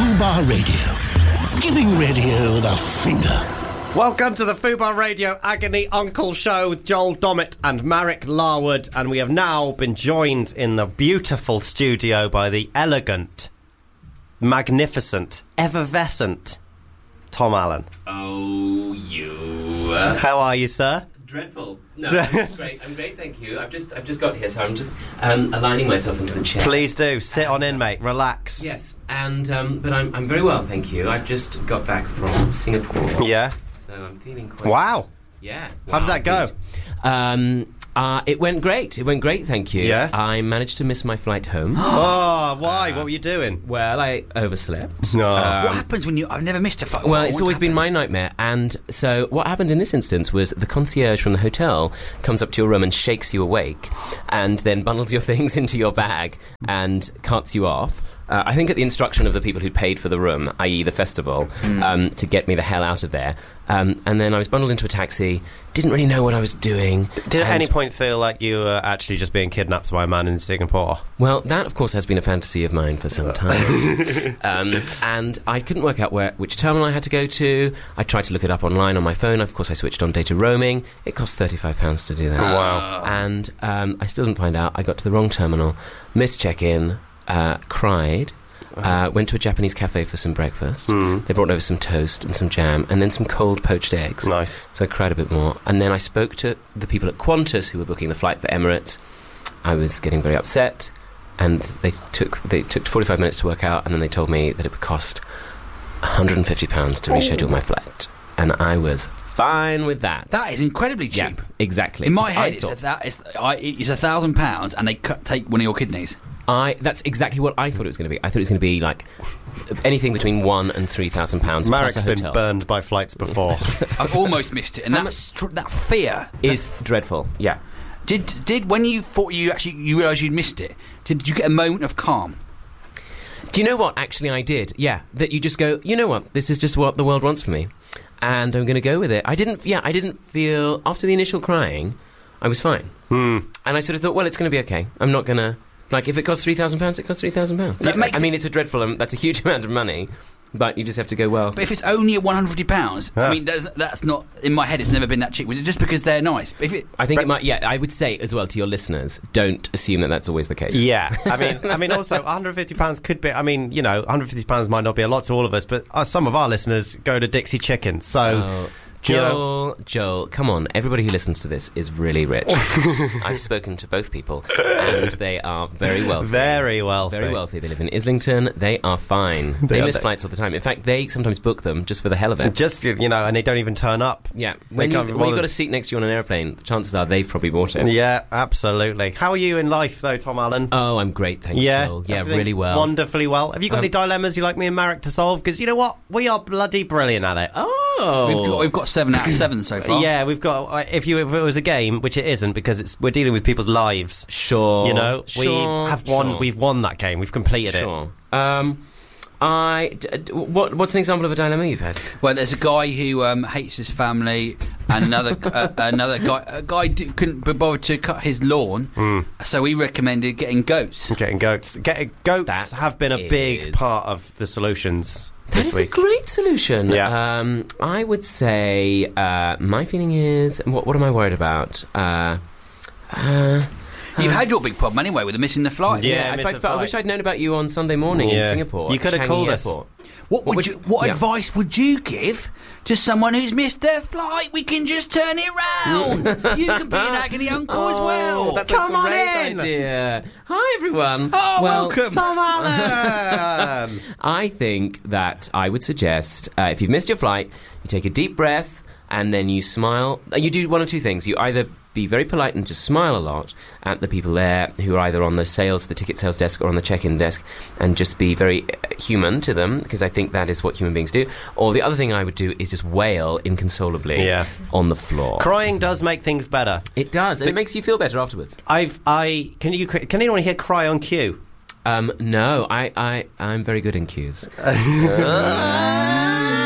Fubar Radio. Giving radio the finger. Welcome to the Fubar Radio Agony Uncle Show with Joel Dommett and Marek Larwood, and we have now been joined in the beautiful studio by the elegant, magnificent, effervescent Tom Allen. Oh, you. How are you, sir? Dreadful. No, I'm great, thank you. I've just got here, so I'm just aligning myself into the chair. Please do. Sit on in, mate. Relax. Yes, and but I'm very well, thank you. I've just got back from Singapore. Yeah. So I'm feeling quite... Wow. Yeah. How did that go? It went great. It went great, thank you. Yeah? I managed to miss my flight home. Oh, why? What were you doing? Well, I overslept. No. What happens when I've never missed a flight? Well, it's always been my nightmare. And so what happened in this instance was the concierge from the hotel comes up to your room and shakes you awake and then bundles your things into your bag and carts you off. I think at the instruction of the people who paid for the room, i.e. the festival, to get me the hell out of there. And then I was bundled into a taxi, didn't really know what I was doing. Did at any point feel like you were actually just being kidnapped by a man in Singapore? Well, that, of course, has been a fantasy of mine for some time. And I couldn't work out which terminal I had to go to. I tried to look it up online on my phone. Of course, I switched on data roaming. It cost £35 to do that. Wow. And I still didn't find out. I got to the wrong terminal, missed check-in, cried, went to a Japanese cafe for some breakfast. They brought over some toast and some jam and then some cold poached eggs. Nice. So I cried a bit more. And then I spoke to the people at Qantas who were booking the flight for Emirates. I was getting very upset, and they took 45 minutes to work out, and then they told me that it would cost £150 to reschedule my flight. And I was fine with that. That is incredibly cheap. Yeah, exactly. In my head, it's £1,000 and they take one of your kidneys. That's exactly what I thought it was going to be. I thought it was going to be like anything between £1,000 and £3,000. Marek's been burned by flights before. I've almost missed it, and that fear is dreadful. Yeah. Did when you thought you realised you'd missed it? Did you get a moment of calm? Do you know what? Actually, I did. Yeah, that you just go, you know what? This is just what the world wants from me, and I'm going to go with it. I didn't feel after the initial crying, I was fine, and I sort of thought, well, it's going to be okay. I'm not going to. Like, if it costs £3,000, it costs £3,000. I mean, it's a dreadful... that's a huge amount of money, but you just have to go, well... But if it's only at £150, I mean, that's not... In my head, it's never been that cheap. Was it just because they're nice? I think it might... Yeah, I would say, as well, to your listeners, don't assume that that's always the case. Yeah. I mean, also, £150 could be... I mean, you know, £150 might not be a lot to all of us, but some of our listeners go to Dixie Chicken, so... Joel, come on. Everybody who listens to this is really rich. I've spoken to both people, and they are very wealthy. Very wealthy. Very wealthy. They live in Islington. They are fine. They miss flights all the time. In fact, they sometimes book them just for the hell of it. Just, you know, and they don't even turn up. Yeah. When you've got a seat next to you on an airplane, the chances are they've probably bought it. Yeah, absolutely. How are you in life, though, Tom Allen? Oh, I'm great, thanks, Joel. Yeah, really well. Wonderfully well. Have you got any dilemmas you'd like me and Marek to solve? Because you know what? We are bloody brilliant at it. Oh. We've got 7 out of 7 so far. Yeah, we've got... If it was a game, which it isn't, because we're dealing with people's lives. Sure. You know? Sure. We've won that game. We've completed it. What's an example of a dilemma you've had? Well, there's a guy who hates his family, and another guy couldn't be bothered to cut his lawn, so he recommended getting goats. Goats have been a big part of the solutions this week. That is a great solution. Yeah. I would say my feeling is... What am I worried about? You've had your big problem anyway with missing the flight. Yeah, I wish I'd known about you on Sunday morning in Singapore. You could have called us. What advice would you give to someone who's missed their flight? We can just turn it round. You can be an agony uncle as well. That's Come a great on in. idea. Hi, everyone. Oh, welcome. Tom Allen. I think that I would suggest, if you've missed your flight, you take a deep breath and then you smile. You do one of two things. You either be very polite and just smile a lot at the people there who are either on the ticket sales desk or on the check-in desk, and just be very human to them, because I think that is what human beings do. Or the other thing I would do is just wail inconsolably on the floor. Crying does make things better. It does, and it makes you feel better afterwards. Can anyone here cry on cue? No, I'm very good in cues.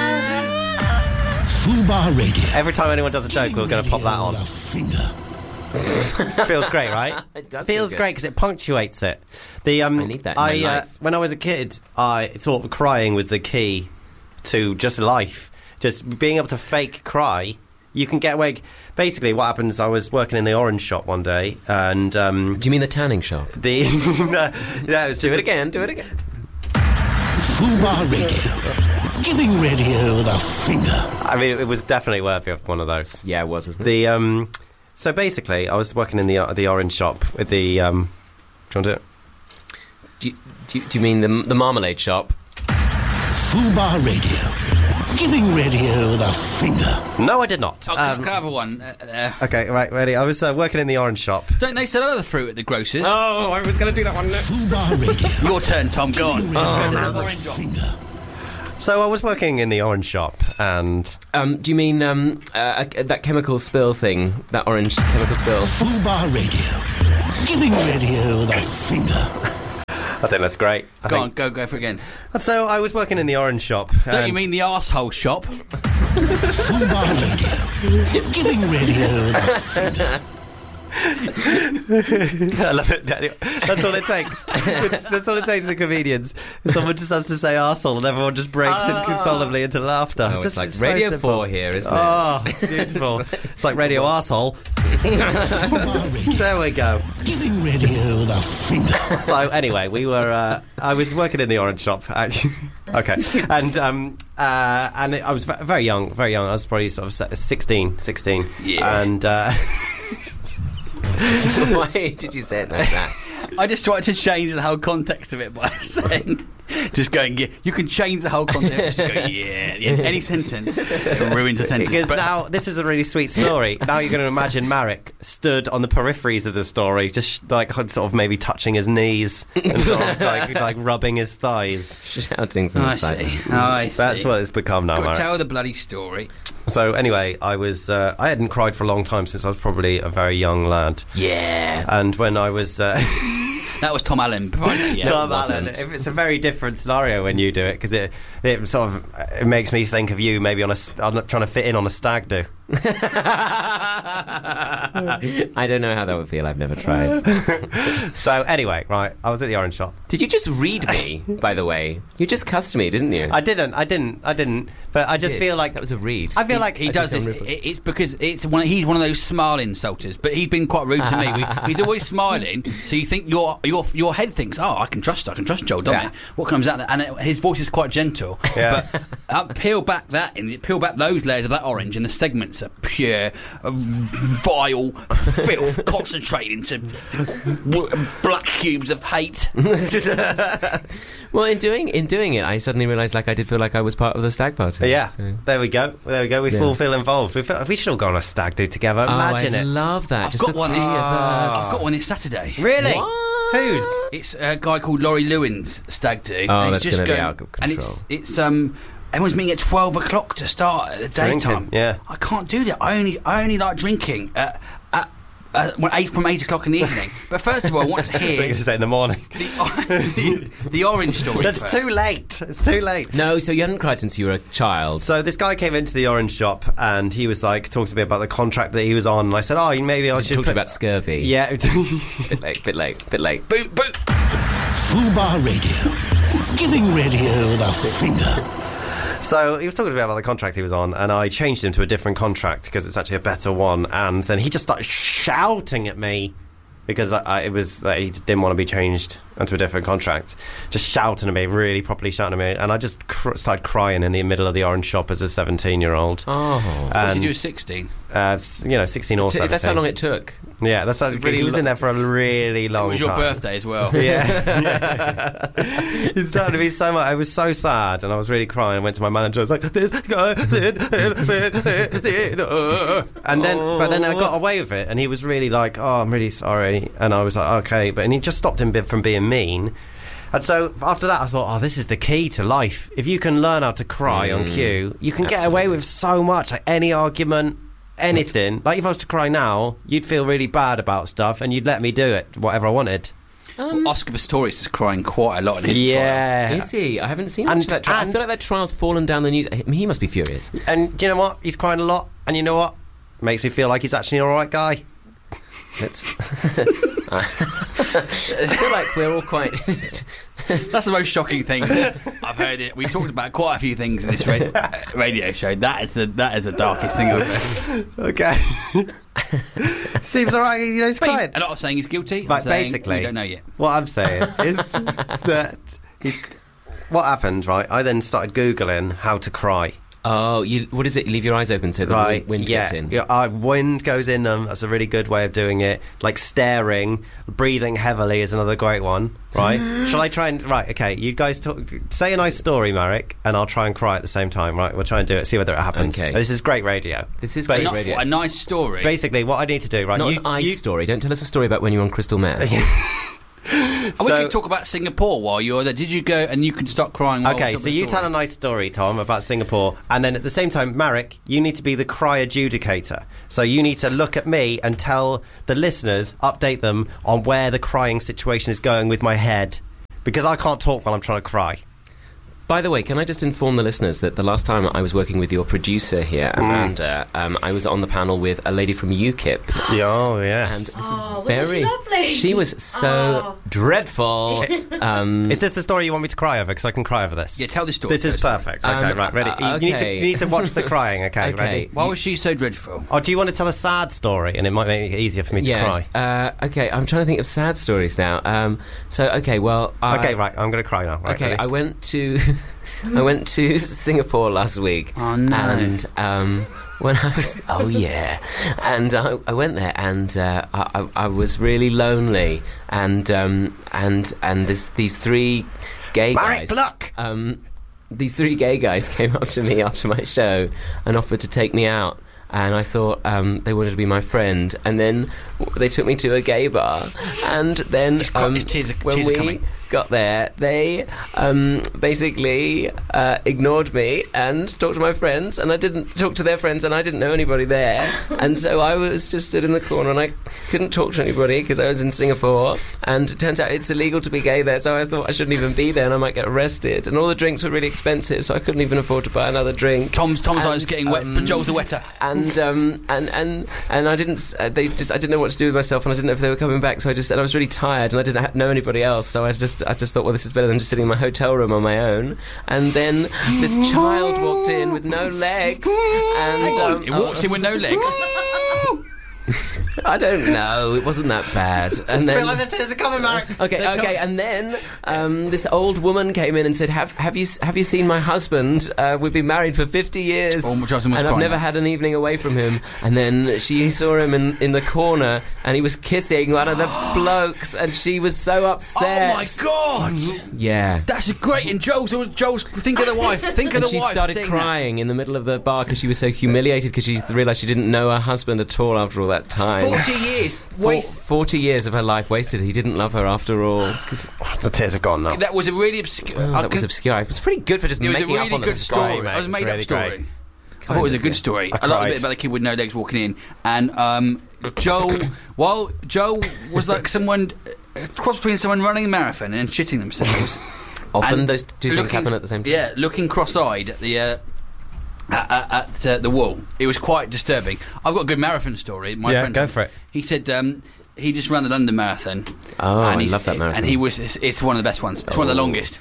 Fubar Radio. Every time anyone does a joke, we're going to pop that on. Finger. Feels great, right? It does Feels feel great because it punctuates it. I need that in my life. When I was a kid, I thought crying was the key to just life. Just being able to fake cry. You can get away. Basically, what happens? I was working in the orange shop one day, and Do you mean the tanning shop? no, it was Do just it again. Do it again. Fubar Radio. Giving radio the finger. I mean, it was definitely worthy of one of those. Yeah, it was, wasn't it? So basically, I was working in the orange shop with the. Do you want to? Do you mean the marmalade shop? Fubar Radio. Giving radio the finger. No, I did not. Oh, can I have one? Okay, right, ready. I was working in the orange shop. Don't they sell other fruit at the grocers? Oh, I was going to do that one next. Fubar Radio. Your turn, Tom. Go on. Let's go to the orange shop. Finger. So I was working in the orange shop, and Do you mean that chemical spill thing? That orange chemical spill? Fubar Radio. Giving radio the finger. I think that's great. Go on, go for it again. So I was working in the orange shop. Don't you mean the arsehole shop? Fubar Radio. Giving radio the finger. I love it. That's all it takes. That's all it takes in comedians. Someone just has to say arsehole and everyone just breaks inconsolably into laughter. Oh, it's like so Radio simple. 4 here, isn't it? Oh, it's beautiful. It's like Radio Arsehole. Fubar Radio. There we go. Giving radio the finger. So anyway, we were. I was working in the orange shop. Okay, and I was very young. I was probably sort of 16. Yeah. And Why did you say it like that? I just tried to change the whole context of it by saying, just going, yeah, you can change the whole context. Just go, yeah. Any sentence, it ruins a sentence. because But now this is a really sweet story. Now you're going to imagine Marek stood on the peripheries of the story, just like sort of maybe touching his knees and sort of like rubbing his thighs. Shouting from the I see. sidelines. I see. That's what it's become now, Got to Marek. tell the bloody story. So anyway, I hadn't cried for a long time since I was probably a very young lad. Yeah. And when I was That was Tom Allen. Right? Yeah. Tom wasn't. Allen, it's a very different scenario when you do it, because it sort of it makes me think of you maybe on trying to fit in on a stag do. I don't know how that would feel. I've never tried. So anyway, right, I was at the orange shop. Did you just read me, by the way? You just cussed me, didn't you? I didn't. But I just feel like that was a read. I feel like He does this. It's because he's one of those smile insulters. But he's been quite rude to me. He's always smiling, so you think your head thinks, oh, I can trust Joel Dommett. Yeah. What comes out, and his voice is quite gentle. Yeah. But peel back those layers of that orange, and the segments are pure, vile filth concentrated into black cubes of hate. Well, in doing it, I suddenly realised I did feel like I was part of the stag party. Yeah, So. there we go. We all feel involved. We should all go on a stag do together. Imagine I it. love that. I've Just got the one three this. of us. I've got one this Saturday. Really? What? Whose? It's a guy called Laurie Lewin's stag do. Oh, and that's he's just gonna be going, out of and control. it's everyone's meeting at 12 o'clock to start at the Drinking, daytime. yeah. I can't do that. I only like drinking from 8 o'clock in the evening. But first of all, I want to I thought you were hear going to say in the morning. the orange story. That's first. too late. It's too late. No, so you hadn't cried since you were a child. So this guy came into the orange shop and he was like, talking to me about the contract that he was on. And I said, oh, maybe I should Talked about scurvy. Yeah. Bit late. Boom, boom. Fubar Radio. Giving radio the finger. So he was talking to me about the contract he was on, and I changed him to a different contract because it's actually a better one. And then he just started shouting at me because it was he didn't want to be changed onto a different contract. Just shouting at me, really properly shouting at me, and I just started crying in the middle of the orange shop as a 17-year-old. Oh. What did you do at 16? 16 or 17. That's how long it took. Yeah, that's how, really he was in there for a really long time. It was your birthday as well. Yeah. It started to be so much. I was so sad and I was really crying. I went to my manager. I was like, this guy and then I got away with it, and he was really like, oh, I'm really sorry. And I was like, okay. And he just stopped him from being mean. And so after that I thought, oh, this is the key to life. If you can learn how to cry on cue, you can get away with so much. Like any argument, anything. Like if I was to cry now, you'd feel really bad about stuff and you'd let me do it, whatever I wanted. Well, Oscar Pistorius is crying quite a lot in his Yeah. Is he? I haven't seen much of that trial. I feel like that trial's fallen down the news. I mean, he must be furious. And do you know what? He's crying a lot. And you know what? Makes me feel like he's actually an alright guy. Let's. I feel like we're all quite. That's the most shocking thing I've heard. It. We talked about quite a few things in this radio show. That is the darkest thing I've heard. Okay. Seems alright, he's crying. A lot of saying he's guilty. Right, basically, we don't know yet. What I'm saying is that what happened, right? I then started Googling how to cry. Oh, what is it? You leave your eyes open so the wind gets in. Yeah, wind goes in them. That's a really good way of doing it. Like staring, breathing heavily is another great one, right? Shall I try and... Right, okay, you guys say a nice story, Marek, and I'll try and cry at the same time, right? We'll try and do it, see whether it happens. Okay. This is great radio. This is great radio. A nice story. Basically, what I need to do, right? Not an ice story. Don't tell us a story about when you were on crystal meth. We can talk about Singapore while you're there. Did you go and you can start crying? Okay, so you tell a nice story, Tom, about Singapore, and then at the same time, Marek, you need to be the cry adjudicator. So you need to look at me and tell the listeners, update them on where the crying situation is going with my head, because I can't talk while I'm trying to cry. By the way, can I just inform the listeners that the last time I was working with your producer here, Amanda, I was on the panel with a lady from UKIP. Oh, yes. And this was wasn't she lovely? She was so dreadful. Is this the story you want me to cry over? Because I can cry over this. Yeah, tell the story. This is perfect. Okay, right, ready. okay. You need to watch the crying, okay, ready? Why was she so dreadful? Oh, do you want to tell a sad story? And it might make it easier for me to cry. Okay, I'm trying to think of sad stories now. Okay, right, I'm going to cry now. Right, okay, ready? I went to Singapore last week. Oh, no. And when I was... Oh, yeah. And I went there and I was really lonely. And there's these three gay Marek guys... Pluck! These three gay guys came up to me after my show and offered to take me out. And I thought they wanted to be my friend. And then they took me to a gay bar. And then when we got there, they basically ignored me and talked to my friends. And I didn't talk to their friends, and I didn't know anybody there. And so I was just stood in the corner, and I couldn't talk to anybody because I was in Singapore. And it turns out it's illegal to be gay there, so I thought I shouldn't even be there and I might get arrested. And all the drinks were really expensive, so I couldn't even afford to buy another drink. Tom's eyes getting wet, but Joel's the wetter. And I didn't. I didn't know what to do with myself, and I didn't know if they were coming back. So and I was really tired, and I didn't know anybody else. So I just thought, well, this is better than just sitting in my hotel room on my own. And then this child walked in with no legs, and it walked in with no legs. I don't know. It wasn't that bad. And then, I feel like the tears are coming, Marek. Okay. And then this old woman came in and said, "Have you seen my husband? We've been married for 50 years, and I've never had an evening away from him." And then she saw him in the corner, and he was kissing one of the blokes, and she was so upset. Oh my God! Yeah, that's great. And Joel's think of the wife. Think of the wife. She started crying in the middle of the bar because she was so humiliated because she realised she didn't know her husband at all after all that time. 40 years. 40 years of her life wasted. He didn't love her after all. The tears are gone now. That was a really obscure... that was obscure. It was pretty good for just making up on the spot. It was a made-up story. Great. I thought it was a good story. I liked the bit about the kid with no legs walking in. And Joel was like someone... cross between someone running a marathon and shitting themselves. Often those two things happen at the same time. Yeah, looking cross-eyed at the wall. It was quite disturbing. I've got a good marathon story. My friend, go for it. He said he just ran the London Marathon. Oh, I love that marathon. And it's one of the best ones. It's one of the longest.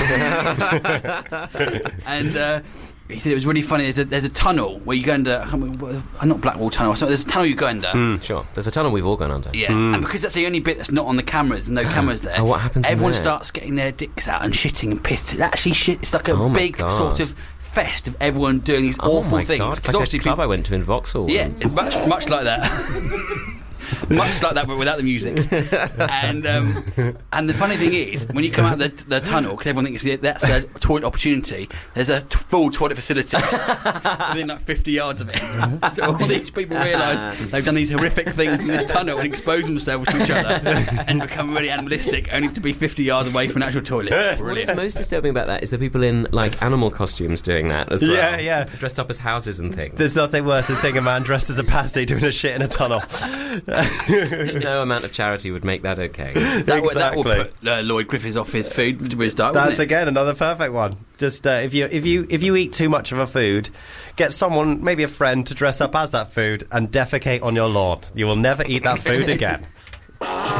And he said it was really funny. There's a tunnel where you go under. Not Blackwall Tunnel. There's a tunnel you go under. Sure. There's a tunnel we've all gone under. Yeah. And because that's the only bit that's not on the cameras, and no cameras there. Oh, what happens? Everyone there? starts getting their dicks out and shitting and pissed. It actually shit. It's like a big sort of fest of everyone doing these awful things. God, it's like a club I went to in Vauxhall. Yeah, much like that. Much like that, but without the music. And the funny thing is, when you come out of the tunnel, because everyone thinks that's their toilet opportunity, there's a full toilet facility within like 50 yards of it. So all these people realise they've done these horrific things in this tunnel and expose themselves to each other and become really animalistic, only to be 50 yards away from an actual toilet. Brilliant. What's most disturbing about that is the people in like animal costumes doing that as well. Yeah. Dressed up as houses and things. There's nothing worse than seeing a man dressed as a pasty doing a shit in a tunnel. No amount of charity would make that okay. That Exactly. would put Lloyd Griffiths off his food to his start. That's wouldn't it? again another perfect one. Just if you eat too much of a food, get someone, maybe a friend, to dress up as that food and defecate on your lawn. You will never eat that food again.